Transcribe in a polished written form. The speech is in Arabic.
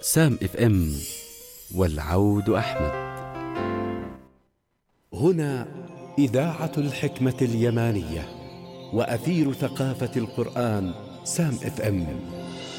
سام اف ام، والعود أحمد. هنا إذاعة الحكمة اليمانية وأثير ثقافة القرآن. سام اف ام.